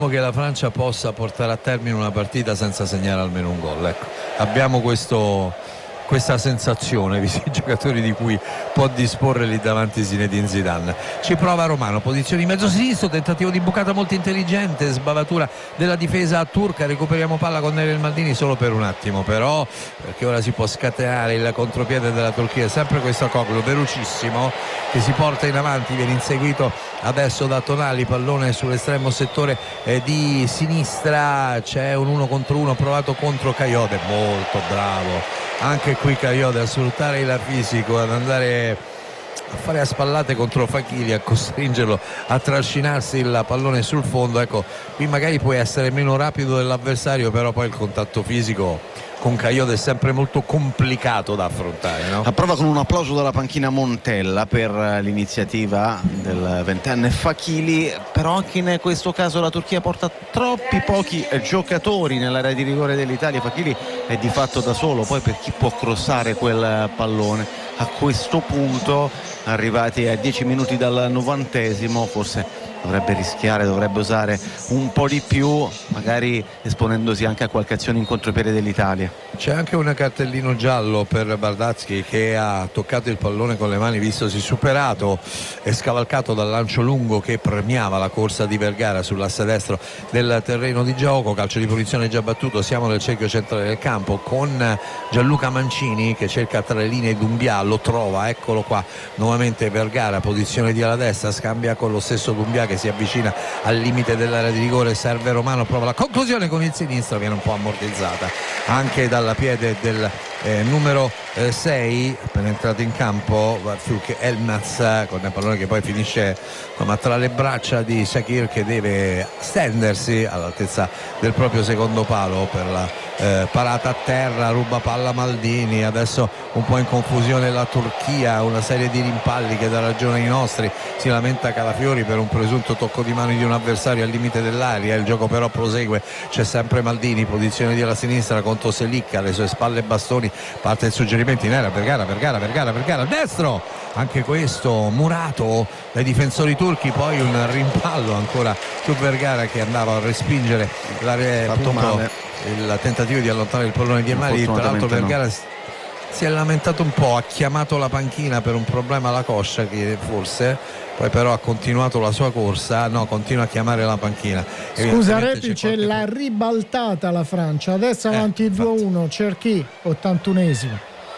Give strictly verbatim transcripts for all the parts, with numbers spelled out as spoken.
che la Francia possa portare a termine una partita senza segnare almeno un gol, ecco. Abbiamo questo, questa sensazione, visti i giocatori di cui può disporre lì davanti Zinedine Zidane. Ci prova Romano, posizione di mezzo sinistro, tentativo di bucata molto intelligente, sbavatura della difesa turca, recuperiamo palla con Nerel Maldini solo per un attimo però, perché ora si può scatenare il contropiede della Turchia, sempre questo Koglu velocissimo che si porta in avanti, viene inseguito adesso da Tonali, pallone sull'estremo settore eh, di sinistra, c'è un uno contro uno provato contro Kayode, molto bravo anche qui Kayode a sfruttare il fisico, ad andare a fare a spallate contro Fakili, a costringerlo a trascinarsi il pallone sul fondo. Ecco, qui magari puoi essere meno rapido dell'avversario, però poi il contatto fisico con Kayode è sempre molto complicato da affrontare, no? A prova con un applauso dalla panchina Montella per l'iniziativa del ventenne Fakili, però anche in questo caso la Turchia porta troppi pochi giocatori nell'area di rigore dell'Italia. Fakili è di fatto da solo, poi per chi può crossare quel pallone? A questo punto, arrivati a dieci minuti dal novantesimo, forse dovrebbe rischiare, dovrebbe usare un po' di più, magari esponendosi anche a qualche azione in contropiede dell'Italia. C'è anche un cartellino giallo per Bardazzi che ha toccato il pallone con le mani vistosi superato e scavalcato dal lancio lungo che premiava la corsa di Vergara sull'asse destro del terreno di gioco. Calcio di punizione già battuto, siamo nel cerchio centrale del campo con Gianluca Mancini che cerca tra le linee Doumbia, lo trova, eccolo qua nuovamente Vergara, posizione di ala destra, scambia con lo stesso Doumbia che si avvicina al limite dell'area di rigore, serve Romano, prova la conclusione con il sinistro, viene un po' ammortizzata anche dal piede del eh, numero sei, appena entrato in campo Varfuk Elnaz con il pallone che poi finisce insomma, tra le braccia di Shakir che deve stendersi all'altezza del proprio secondo palo per la eh, parata a terra, ruba palla Maldini, adesso un po' in confusione la Turchia, una serie di rimpalli che dà ragione ai nostri, si lamenta Calafiori per un presunto tocco di mano di un avversario al limite dell'area, il gioco però prosegue, c'è sempre Maldini, posizione di alla sinistra contro Selicca, alle sue spalle e bastoni, parte il suggerimento in area, Vergara, Vergara, Vergara, Vergara, destro, anche questo murato dai difensori turchi, poi un rimpallo ancora su Vergara che andava a respingere l'area, appunto, il tentativo di allontanare il pallone di Emali, tra l'altro Vergara no. si è lamentato un po', ha chiamato la panchina per un problema alla coscia che forse poi però ha continuato la sua corsa, no, continua a chiamare la panchina. Scusa Repice, qualche... l'ha ribaltata la Francia, adesso avanti eh, due a uno, Cerchi, ottantunesimo.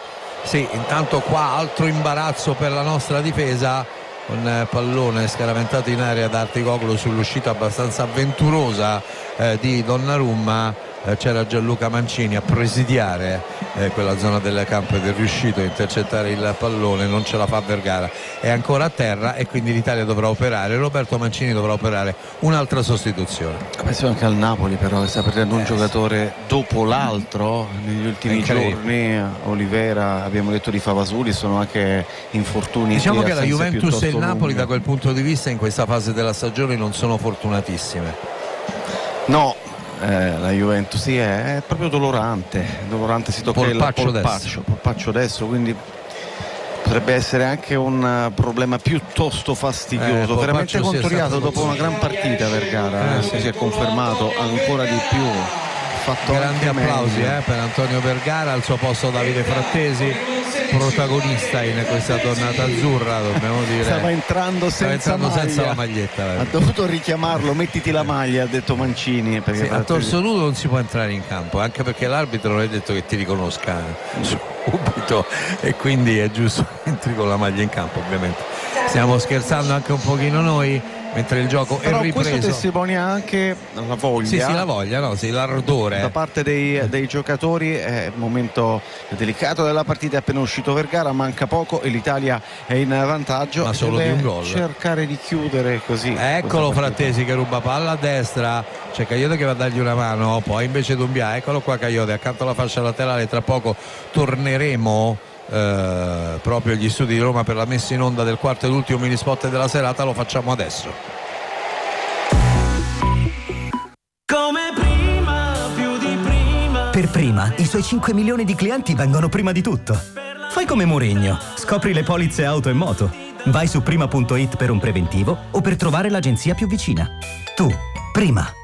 Sì, intanto qua altro imbarazzo per la nostra difesa con pallone scaraventato in area da Articoglu sull'uscita abbastanza avventurosa eh, di Donnarumma. Eh, c'era Gianluca Mancini a presidiare eh, quella zona del campo ed è riuscito a intercettare il pallone, non ce la fa Vergara, è ancora a terra e quindi l'Italia dovrà operare, Roberto Mancini dovrà operare un'altra sostituzione. Penso anche al Napoli però che sta perdendo un eh, giocatore dopo l'altro negli ultimi giorni, Olivera, abbiamo detto di Favasuli, sono anche infortuni. Diciamo che la Juventus e il Napoli lunghe. Da quel punto di vista in questa fase della stagione non sono fortunatissime. No. Eh, la Juventus sì, è, è proprio dolorante dolorante, si tocca polpaccio il polpaccio, polpaccio destro, quindi potrebbe essere anche un problema piuttosto fastidioso, eh, veramente contoriato dopo una gran partita Vergara, eh, eh, sì. si è confermato ancora di più, fatto grandi applausi eh, per Antonio Vergara, al suo posto Davide Frattesi, protagonista in questa tornata azzurra, dobbiamo dire. Stava entrando senza, Stava entrando senza la maglietta. Ha dovuto richiamarlo, mettiti la maglia, ha detto Mancini. Perché sì, a torso nudo non si può entrare in campo, anche perché l'arbitro non è detto che ti riconosca subito e quindi è giusto che entri con la maglia in campo, ovviamente. Stiamo scherzando anche un pochino noi, mentre il gioco però è ripreso. Questo testimonia anche la voglia, sì, sì, la voglia, no? Sì, l'ardore da parte dei, dei giocatori. È un momento delicato della partita, è appena uscito Vergara, manca poco e l'Italia è in vantaggio, ma solo di un gol, cercare di chiudere così. Eccolo Frattesi che ruba palla a destra, c'è Kayode che va a dargli una mano, poi invece Doumbia, eccolo qua Kayode accanto alla fascia laterale, tra poco torneremo Eh, proprio agli studi di Roma per la messa in onda del quarto ed ultimo mini spot della serata, lo facciamo adesso. Come prima, più di prima. Per Prima, i suoi cinque milioni di clienti vengono prima di tutto. Fai come Mourinho, scopri le polizze auto e moto. Vai su prima punto it per un preventivo o per trovare l'agenzia più vicina. Tu, Prima.